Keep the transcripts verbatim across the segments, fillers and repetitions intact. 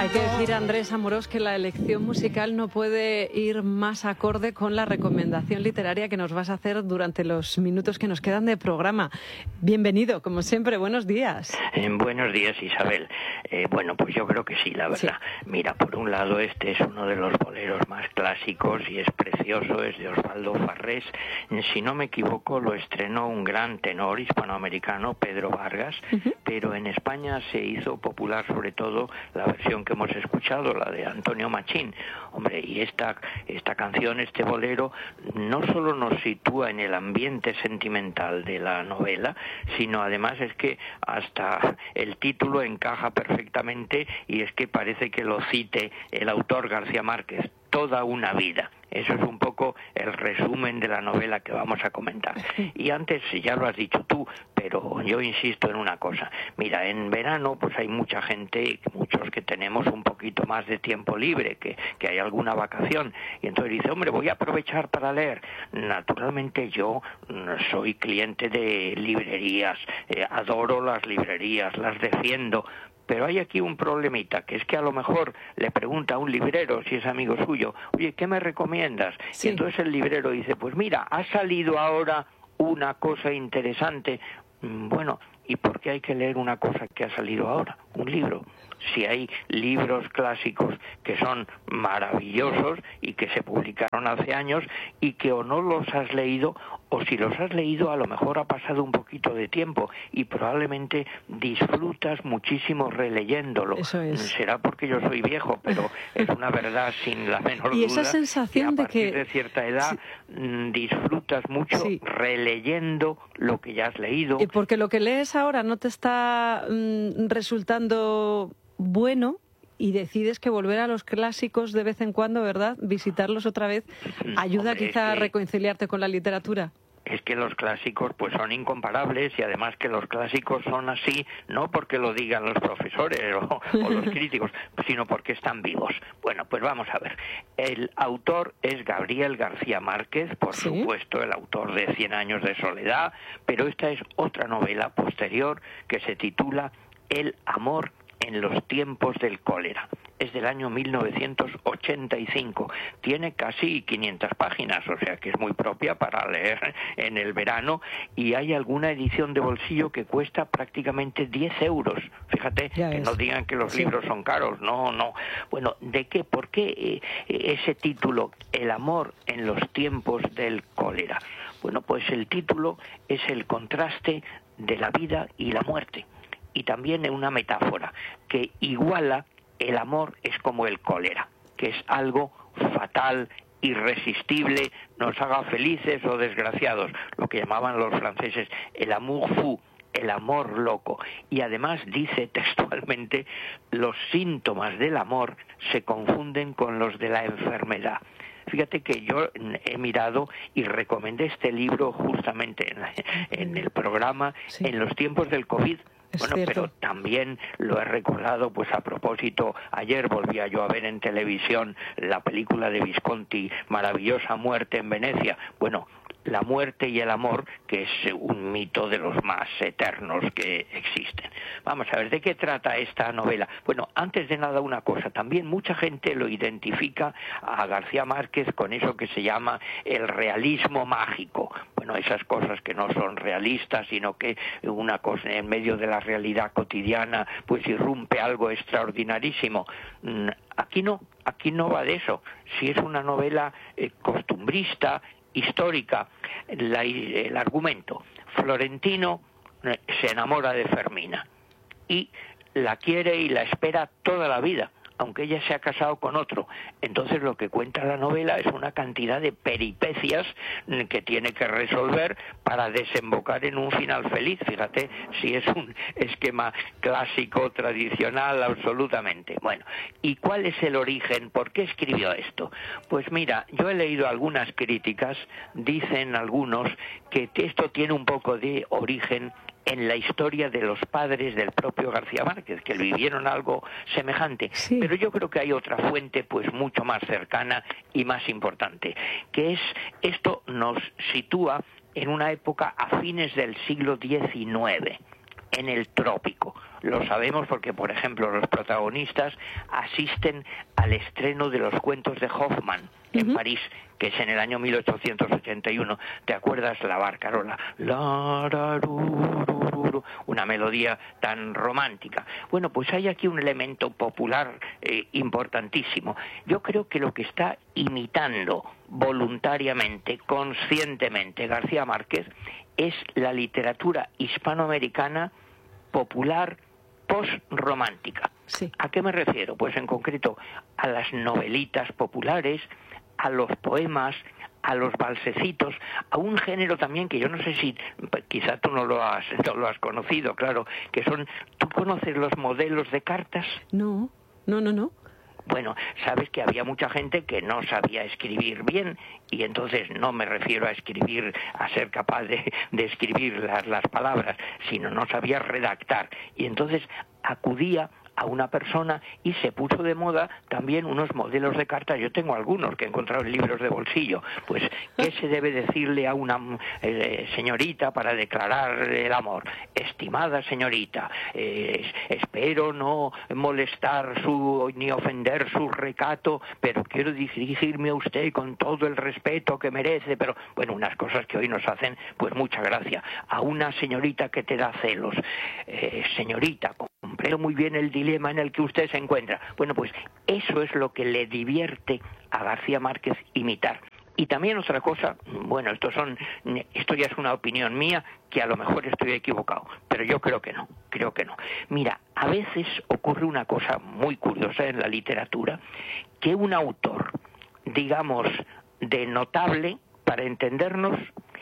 Hay que decir, Andrés Amorós, que la elección musical no puede ir más acorde con la recomendación literaria que nos vas a hacer durante los minutos que nos quedan de programa. Bienvenido, como siempre, buenos días. Eh, buenos días, Isabel. Eh, bueno, pues yo creo que sí, la verdad. Sí. Mira, por un lado, este es uno de los boleros más clásicos y es precioso, es de Osvaldo Farrés. Si no me equivoco, lo estrenó un gran tenor hispanoamericano, Pedro Vargas, uh-huh. pero en España se hizo popular sobre todo la versión que hemos escuchado, la de Antonio Machín. Hombre, y esta, esta canción, este bolero, no solo nos sitúa en el ambiente sentimental de la novela, sino además es que hasta el título encaja perfectamente y es que parece que lo cite el autor García Márquez, Toda una vida. Eso es un poco el resumen de la novela que vamos a comentar. Y antes, ya lo has dicho tú, pero yo insisto en una cosa. Mira, en verano pues hay mucha gente, muchos que tenemos un poquito más de tiempo libre, que, que hay alguna vacación, y entonces dice, hombre, voy a aprovechar para leer. Naturalmente yo soy cliente de librerías, eh, adoro las librerías, las defiendo. Pero hay aquí un problemita, que es que a lo mejor le pregunta a un librero, si es amigo suyo, oye, ¿qué me recomiendas? Sí. Y entonces el librero dice, pues mira, ha salido ahora una cosa interesante. Bueno, ¿y por qué hay que leer una cosa que ha salido ahora? Un libro. Si hay libros clásicos que son maravillosos y que se publicaron hace años y que o no los has leído o si los has leído a lo mejor ha pasado un poquito de tiempo y probablemente disfrutas muchísimo releyéndolo. Eso es. Será porque yo soy viejo, pero es una verdad sin la menor duda. Y esa sensación que a de que... partir de cierta edad sí. disfrutas mucho sí. releyendo lo que ya has leído. Y porque lo que lees ahora no te está mm, resultando bueno y decides que volver a los clásicos de vez en cuando, ¿verdad? Visitarlos otra vez, ¿ayuda Hombre, quizá a reconciliarte con la literatura? Es que los clásicos pues son incomparables y además que los clásicos son así no porque lo digan los profesores o, o los críticos, sino porque están vivos. Bueno, pues vamos a ver. El autor es Gabriel García Márquez, por ¿Sí? supuesto, el autor de Cien años de soledad, pero esta es otra novela posterior que se titula El amor en los tiempos del cólera. Es del año mil novecientos ochenta y cinco. Tiene casi quinientas páginas, o sea que es muy propia para leer en el verano, y hay alguna edición de bolsillo que cuesta prácticamente diez euros. Fíjate, ya que es. No digan que los sí. libros son caros, no, no. Bueno, ¿de qué? ¿Por qué eh, ese título, El amor en los tiempos del cólera? Bueno, pues el título es el contraste de la vida y la muerte. Y también una metáfora que iguala el amor es como el cólera, que es algo fatal, irresistible, nos haga felices o desgraciados, lo que llamaban los franceses el amour fou, el amor loco. Y además dice textualmente, los síntomas del amor se confunden con los de la enfermedad. Fíjate que yo he mirado y recomendé este libro justamente en, en el programa sí. en los tiempos del COVID. Es bueno, cierto. Pero también lo he recordado, pues a propósito, ayer volvía yo a ver en televisión la película de Visconti, Maravillosa muerte en Venecia. Bueno, la muerte y el amor, que es un mito de los más eternos que existen. Vamos a ver, ¿de qué trata esta novela? Bueno, antes de nada una cosa, también mucha gente lo identifica a García Márquez con eso que se llama el realismo mágico. Bueno, esas cosas que no son realistas, sino que una cosa en medio de la realidad cotidiana, pues irrumpe algo extraordinarísimo. Aquí no, aquí no va de eso. Si es una novela eh, costumbrista, histórica, la, el argumento. Florentino eh, se enamora de Fermina y la quiere y la espera toda la vida, aunque ella se ha casado con otro. Entonces lo que cuenta la novela es una cantidad de peripecias que tiene que resolver para desembocar en un final feliz. Fíjate si es un esquema clásico, tradicional, absolutamente. Bueno, ¿y cuál es el origen? ¿Por qué escribió esto? Pues mira, yo he leído algunas críticas, dicen algunos que esto tiene un poco de origen en la historia de los padres del propio García Márquez, que vivieron algo semejante. Sí. Pero yo creo que hay otra fuente pues mucho más cercana y más importante, que es, esto nos sitúa en una época a fines del siglo diecinueve. en el trópico. Lo sabemos porque, por ejemplo, los protagonistas asisten al estreno de los cuentos de Hoffmann en uh-huh. París, que es en el año mil ochocientos ochenta y uno. ¿Te acuerdas? La barcarola. La, ra, ru, ru, ru, ru, una melodía tan romántica. Bueno, pues hay aquí un elemento popular eh, importantísimo. Yo creo que lo que está imitando voluntariamente, conscientemente, García Márquez, es la literatura hispanoamericana popular post-romántica. Sí. ¿A qué me refiero? Pues en concreto a las novelitas populares, a los poemas, a los balsecitos, a un género también que yo no sé si, quizá tú no lo has, no lo has conocido, claro, que son, ¿tú conoces los modelos de cartas? No, no, no, no. Bueno, sabes que había mucha gente que no sabía escribir bien, y entonces no me refiero a escribir, a ser capaz de, de escribir las, las palabras, sino no sabía redactar, y entonces acudía a una persona y se puso de moda también unos modelos de cartas. Yo tengo algunos que he encontrado en libros de bolsillo. Pues, ¿qué se debe decirle a una eh, señorita para declarar el amor? Estimada señorita, eh, espero no molestar su ni ofender su recato, pero quiero dirigirme a usted con todo el respeto que merece. Pero, bueno, unas cosas que hoy nos hacen pues mucha gracia. A una señorita que te da celos. Eh, señorita, comprendo muy bien el dilema en el que usted se encuentra. Bueno, pues eso es lo que le divierte a García Márquez imitar. Y también otra cosa, bueno, esto son, esto ya es una opinión mía, que a lo mejor estoy equivocado, pero yo creo que no, creo que no. Mira, a veces ocurre una cosa muy curiosa en la literatura, que un autor, digamos, de notable, para entendernos,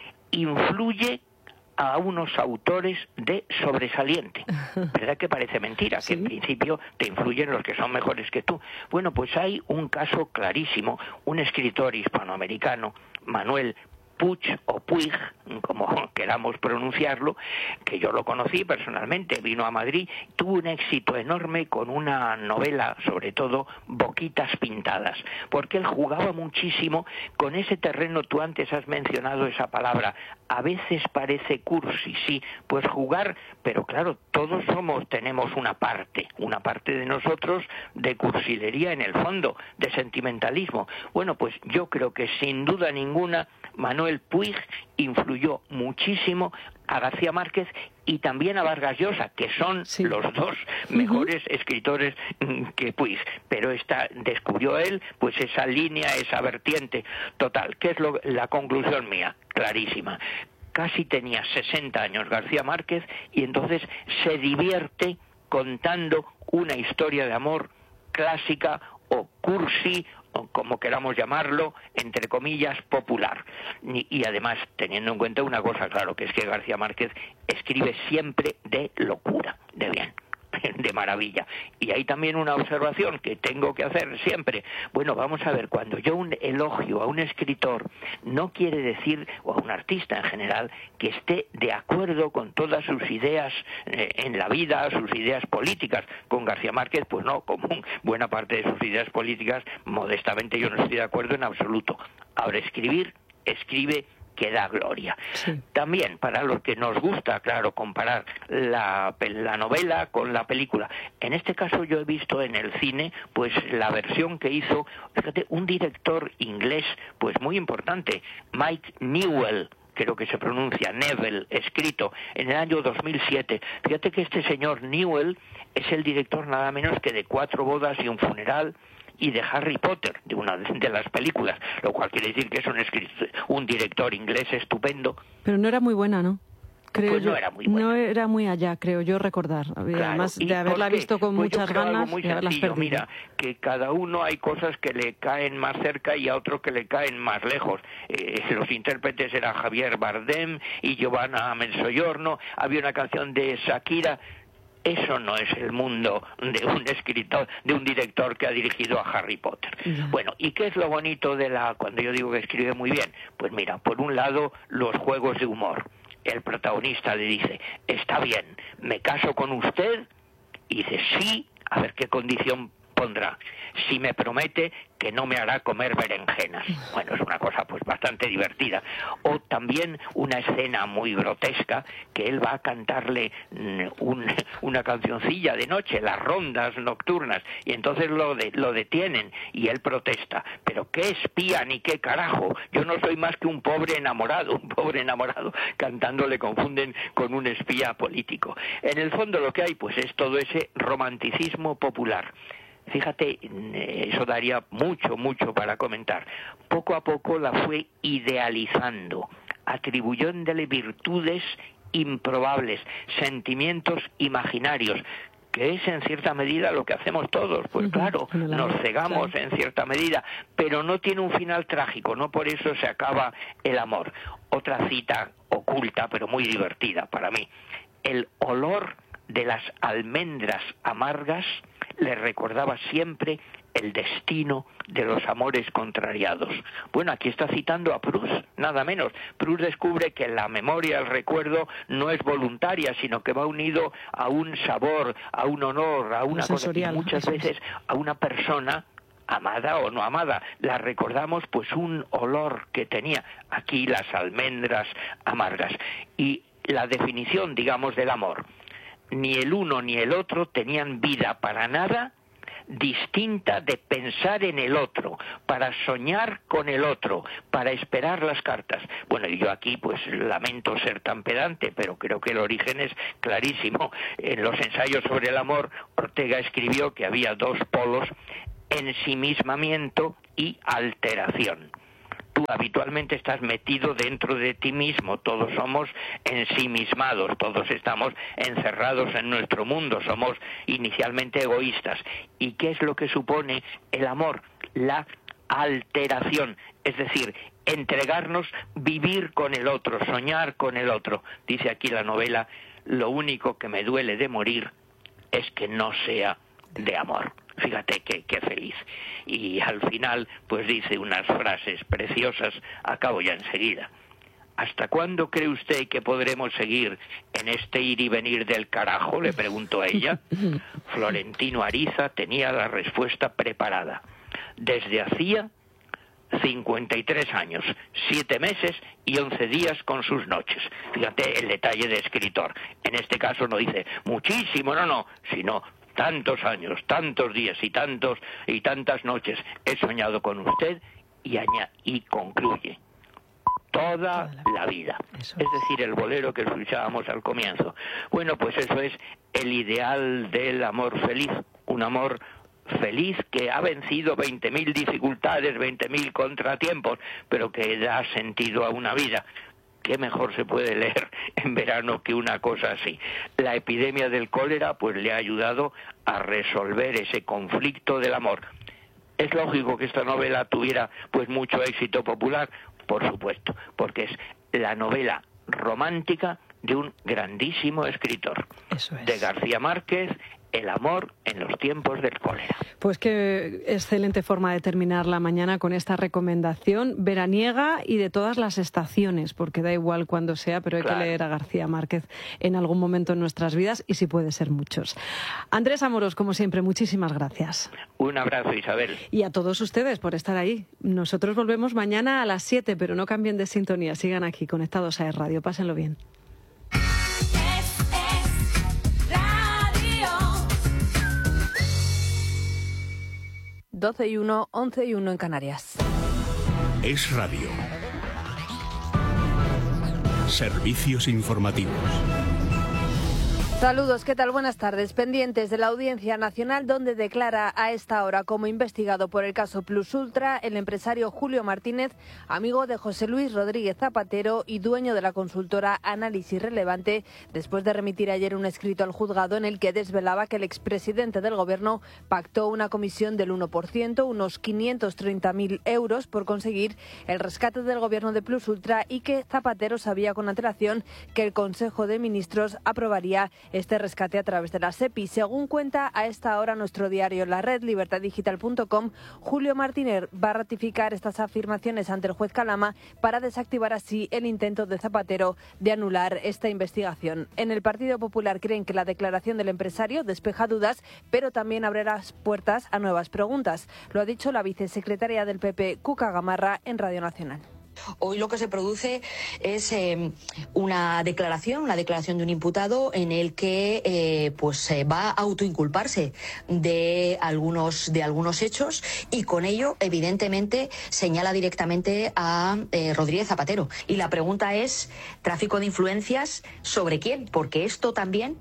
influye a unos autores de sobresaliente. ¿Verdad que parece mentira? Sí. Que en principio te influyen los que son mejores que tú. Bueno, pues hay un caso clarísimo, un escritor hispanoamericano, Manuel Puig o Puig, como queramos pronunciarlo, que yo lo conocí personalmente, vino a Madrid, tuvo un éxito enorme con una novela, sobre todo, Boquitas Pintadas, porque él jugaba muchísimo con ese terreno. Tú antes has mencionado esa palabra, a veces parece cursi, sí, pues jugar, pero claro, todos somos, tenemos una parte, una parte de nosotros de cursilería en el fondo, de sentimentalismo. Bueno, pues yo creo que sin duda ninguna Manuel Puig influyó muchísimo a García Márquez y también a Vargas Llosa, que son sí. los dos mejores uh-huh. escritores que Puig, pero esta, descubrió él pues esa línea, esa vertiente. Total, ¿qué es lo, la conclusión mía? Clarísima. Casi tenía sesenta años García Márquez y entonces se divierte contando una historia de amor clásica o cursi, o como queramos llamarlo, entre comillas, popular. Y, y además, teniendo en cuenta una cosa, claro, que es que García Márquez escribe siempre de locura, de bien, de maravilla. Y hay también una observación que tengo que hacer siempre. Bueno, vamos a ver, cuando yo un elogio a un escritor, no quiere decir, o a un artista en general, que esté de acuerdo con todas sus ideas eh, en la vida, sus ideas políticas. Con García Márquez, pues no, como buena parte de sus ideas políticas, modestamente yo no estoy de acuerdo en absoluto. Ahora, escribir, escribe que da gloria. Sí. También, para los que nos gusta, claro, comparar la, la novela con la película. En este caso yo he visto en el cine, pues, la versión que hizo, fíjate, un director inglés, pues, muy importante, Mike Newell, creo que se pronuncia, Neville, escrito en el año dos mil siete. Fíjate que este señor Newell es el director nada menos que de Cuatro bodas y un funeral, y de Harry Potter, de una de las películas, lo cual quiere decir que es un, un director inglés estupendo. Pero no era muy buena, ¿no? Creo pues no yo, era muy buena. No era muy allá, creo yo recordar. Claro. Además de haberla visto con pues muchas ganas muy y haberlas sencillo. perdido. Mira, que cada uno hay cosas que le caen más cerca y a otro que le caen más lejos. Eh, los intérpretes eran Javier Bardem y Giovanna Mensoyorno. Había una canción de Shakira. Eso no es el mundo de un escritor, de un director que ha dirigido a Harry Potter. Yeah. Bueno, ¿y qué es lo bonito de la, cuando yo digo que escribe muy bien? Pues mira, por un lado, los juegos de humor. El protagonista le dice, está bien, me caso con usted, y dice, sí, a ver qué condición pondrá? Si me promete que no me hará comer berenjenas. Bueno, es una cosa pues bastante divertida. O también una escena muy grotesca, que él va a cantarle un, una cancioncilla de noche, las rondas nocturnas, y entonces lo, de, lo detienen y él protesta. Pero qué espía ni qué carajo, yo no soy más que un pobre enamorado, un pobre enamorado cantando le confunden con un espía político. En el fondo lo que hay pues es todo ese romanticismo popular. Fíjate, eso daría mucho, mucho para comentar. Poco a poco la fue idealizando, atribuyéndole virtudes improbables, sentimientos imaginarios, que es en cierta medida lo que hacemos todos. Pues uh-huh. claro, nos cegamos claro. en cierta medida, pero no tiene un final trágico, no por eso se acaba el amor. Otra cita oculta, pero muy divertida para mí. El olor de las almendras amargas le recordaba siempre el destino de los amores contrariados. Bueno, aquí está citando a Proust, nada menos. Proust descubre que la memoria, el recuerdo, no es voluntaria, sino que va unido a un sabor, a un honor, a una cosa, y muchas veces a una persona amada o no amada, la recordamos pues un olor que tenía. Aquí las almendras amargas. Y la definición, digamos, del amor: ni el uno ni el otro tenían vida para nada distinta de pensar en el otro, para soñar con el otro, para esperar las cartas. Bueno, y yo aquí pues lamento ser tan pedante, pero creo que el origen es clarísimo. En los ensayos sobre el amor, Ortega escribió que había dos polos: ensimismamiento y alteración. Tú habitualmente estás metido dentro de ti mismo, todos somos ensimismados, todos estamos encerrados en nuestro mundo, somos inicialmente egoístas. ¿Y qué es lo que supone el amor? La alteración, es decir, entregarnos, vivir con el otro, soñar con el otro. Dice aquí la novela: lo único que me duele de morir es que no sea de amor. Fíjate qué, qué feliz. Y al final, pues dice unas frases preciosas, acabo ya enseguida. ¿Hasta cuándo cree usted que podremos seguir en este ir y venir del carajo?, le preguntó a ella. Florentino Ariza tenía la respuesta preparada. Desde hacía cincuenta y tres años, siete meses y once días con sus noches. Fíjate el detalle de escritor. En este caso no dice muchísimo, no, no, sino tantos años, tantos días y tantos y tantas noches he soñado con usted, y añade, y concluye: toda la vida. Es decir, el bolero que escuchábamos al comienzo. Bueno, pues eso es el ideal del amor feliz, un amor feliz que ha vencido veinte mil dificultades, veinte mil contratiempos, pero que da sentido a una vida. ¿Qué mejor se puede leer en verano que una cosa así? La epidemia del cólera pues le ha ayudado a resolver ese conflicto del amor. ¿Es lógico que esta novela tuviera pues mucho éxito popular? Por supuesto, porque es la novela romántica de un grandísimo escritor. Eso es. De García Márquez, el amor en los tiempos del cólera. Pues qué excelente forma de terminar la mañana con esta recomendación veraniega y de todas las estaciones, porque da igual cuando sea, pero hay claro. que leer a García Márquez en algún momento en nuestras vidas, y si puede ser muchos. Andrés Amorós, como siempre, muchísimas gracias. Un abrazo, Isabel. Y a todos ustedes por estar ahí. Nosotros volvemos mañana a las siete, pero no cambien de sintonía, sigan aquí conectados a E Radio. Pásenlo bien. doce y uno, once y uno en Canarias. Es Radio. Servicios informativos. Saludos, ¿qué tal? Buenas tardes. Pendientes de la Audiencia Nacional, donde declara a esta hora como investigado por el caso Plus Ultra el empresario Julio Martínez, amigo de José Luis Rodríguez Zapatero y dueño de la consultora Análisis Relevante, después de remitir ayer un escrito al juzgado en el que desvelaba que el expresidente del Gobierno pactó una comisión del uno por ciento, unos quinientos treinta mil euros, por conseguir el rescate del Gobierno de Plus Ultra, y que Zapatero sabía con antelación que el Consejo de Ministros aprobaría este rescate a través de la SEPI. Según cuenta a esta hora nuestro diario La Red, libertad digital punto com, Julio Martínez va a ratificar estas afirmaciones ante el juez Calama para desactivar así el intento de Zapatero de anular esta investigación. En el Partido Popular creen que la declaración del empresario despeja dudas, pero también abre las puertas a nuevas preguntas. Lo ha dicho la vicesecretaria del P P, Cuca Gamarra, en Radio Nacional. Hoy lo que se produce es eh, una declaración, una declaración de un imputado en el que eh, pues eh, va a autoinculparse de algunos de algunos hechos y con ello evidentemente señala directamente a eh, Rodríguez Zapatero. Y la pregunta es, ¿tráfico de influencias sobre quién? Porque esto también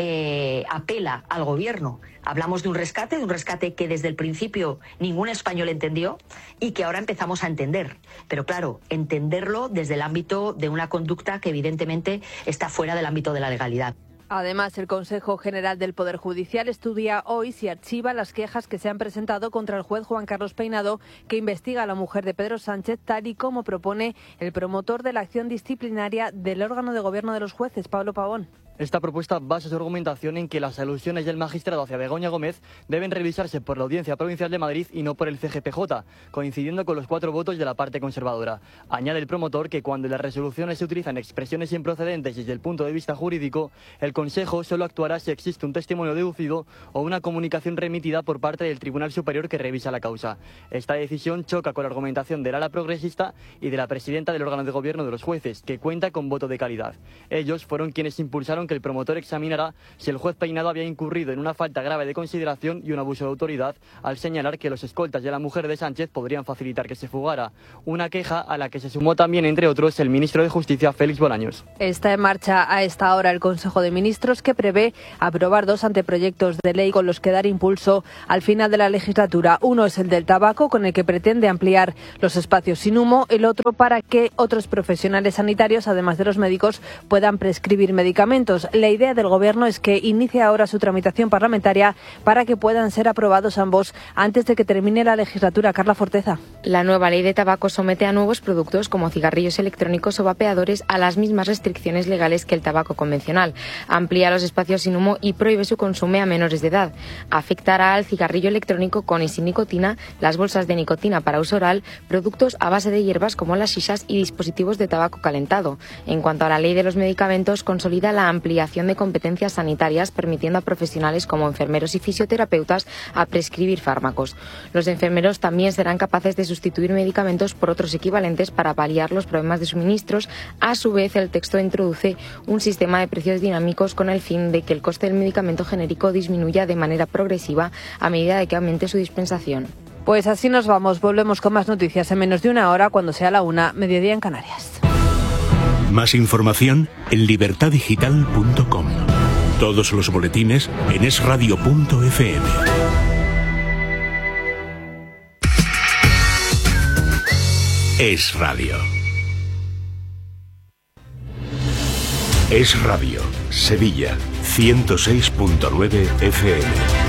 eh, apela al gobierno. Hablamos de un rescate, de un rescate que desde el principio ningún español entendió y que ahora empezamos a entender. Pero claro, entenderlo desde el ámbito de una conducta que evidentemente está fuera del ámbito de la legalidad. Además, el Consejo General del Poder Judicial estudia hoy si archiva las quejas que se han presentado contra el juez Juan Carlos Peinado, que investiga a la mujer de Pedro Sánchez, tal y como propone el promotor de la acción disciplinaria del órgano de gobierno de los jueces, Pablo Pavón. Esta propuesta basa su argumentación en que las alusiones del magistrado hacia Begoña Gómez deben revisarse por la Audiencia Provincial de Madrid y no por el C G P J, coincidiendo con los cuatro votos de la parte conservadora. Añade el promotor que cuando en las resoluciones se utilizan expresiones improcedentes desde el punto de vista jurídico, el Consejo solo actuará si existe un testimonio deducido o una comunicación remitida por parte del Tribunal Superior que revisa la causa. Esta decisión choca con la argumentación del ala progresista y de la presidenta del órgano de gobierno de los jueces, que cuenta con voto de calidad. Ellos fueron quienes impulsaron que el promotor examinará si el juez Peinado había incurrido en una falta grave de consideración y un abuso de autoridad al señalar que los escoltas de la mujer de Sánchez podrían facilitar que se fugara. Una queja a la que se sumó también, entre otros, el ministro de Justicia, Félix Bolaños. Está en marcha a esta hora el Consejo de Ministros, que prevé aprobar dos anteproyectos de ley con los que dar impulso al final de la legislatura. Uno es el del tabaco, con el que pretende ampliar los espacios sin humo. El otro para que otros profesionales sanitarios, además de los médicos, puedan prescribir medicamentos. La idea del Gobierno es que inicie ahora su tramitación parlamentaria para que puedan ser aprobados ambos antes de que termine la legislatura. Carla Forteza. La nueva ley de tabaco somete a nuevos productos como cigarrillos electrónicos o vapeadores a las mismas restricciones legales que el tabaco convencional. Amplía los espacios sin humo y prohíbe su consumo a menores de edad. Afectará al cigarrillo electrónico con y sin nicotina, las bolsas de nicotina para uso oral, productos a base de hierbas como las shisas y dispositivos de tabaco calentado. En cuanto a la ley de los medicamentos, consolida la ampliación de competencias sanitarias, permitiendo a profesionales como enfermeros y fisioterapeutas a prescribir fármacos. Los enfermeros también serán capaces de sustituir medicamentos por otros equivalentes para paliar los problemas de suministros. A su vez, el texto introduce un sistema de precios dinámicos con el fin de que el coste del medicamento genérico disminuya de manera progresiva a medida de que aumente su dispensación. Pues así nos vamos. Volvemos con más noticias en menos de una hora, cuando sea la una, mediodía en Canarias. Más información en libertad digital punto com. Todos los boletines en es radio punto efe eme. Es Radio. Es Radio, Sevilla, ciento seis punto nueve efe eme.